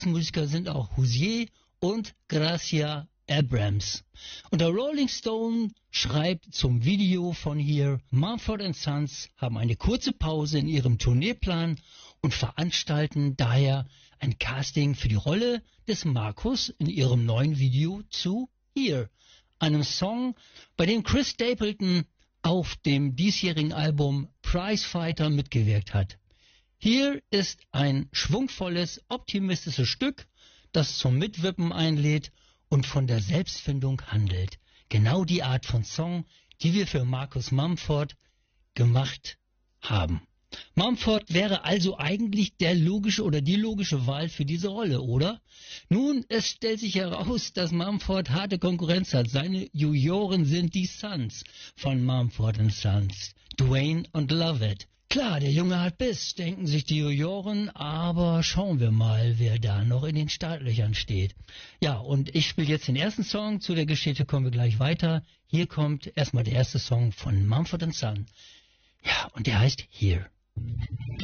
Musiker sind auch Hozier und Gracia Abrams. Und der Rolling Stone schreibt zum Video von hier: Mumford & Sons haben eine kurze Pause in ihrem Tourneeplan und veranstalten daher ein Casting für die Rolle des Markus in ihrem neuen Video zu Here, einem Song, bei dem Chris Stapleton auf dem diesjährigen Album Prizefighter mitgewirkt hat. Here ist ein schwungvolles, optimistisches Stück, das zum Mitwippen einlädt und von der Selbstfindung handelt. Genau die Art von Song, die wir für Marcus Mumford gemacht haben. Mumford wäre also eigentlich der logische oder die logische Wahl für diese Rolle, oder? Nun, es stellt sich heraus, dass Mumford harte Konkurrenz hat. Seine Juroren sind die Sons von Mumford & Sons, Dwayne und Lovett. Klar, der Junge hat Biss, denken sich die Juroren, aber schauen wir mal, wer da noch in den Startlöchern steht. Ja, und ich spiele jetzt den ersten Song, zu der Geschichte kommen wir gleich weiter. Hier kommt erstmal der erste Song von Mumford & Sons. Ja, und der heißt Here.